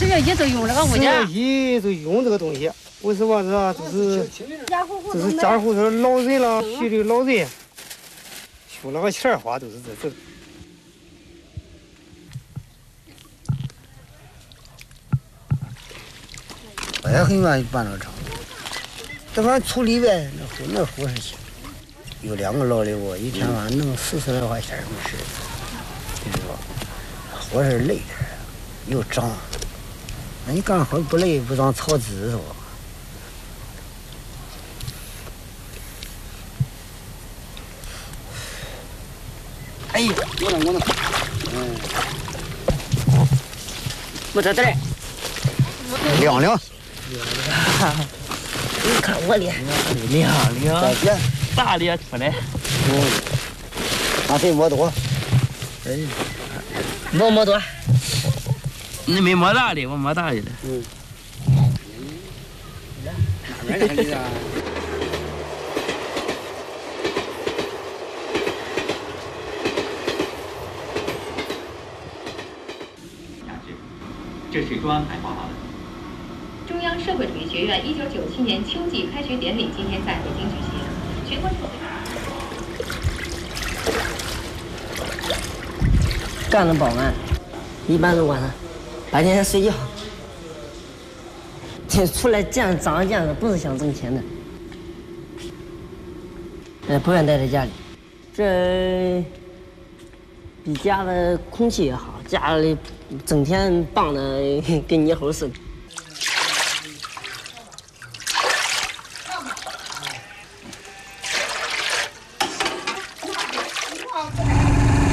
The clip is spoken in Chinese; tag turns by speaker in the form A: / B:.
A: 月一都用这个物件。
B: 4月1就用这个东西，为什么是吧？就是家户头老人了，去的老人，修那个钱花都是这。
C: 我也很愿意办这厂，这反正处理呗，那活是行。有2个老的我一天晚上弄40来块钱没事，你知道，活是累的，又脏。那你干活不累不当草籽是吧？哎呀，我呢，
A: 不得带。
C: 亮亮，
A: 你看我脸，
D: 亮，大脸出来。
C: 拿谁摸多？
A: 摸多。
D: 你没摸大的，我摸大的了。
C: 哪边来的？
E: 这是中央台报道的。中央社会主义学院1997年秋季开学典礼今天在北京举行。全国
A: 干了保安，一般都晚上，白天睡觉。这出来见长见识，不是想挣钱的。不愿待在家里，这比家的空气也好，家里整天棒的跟泥猴似的。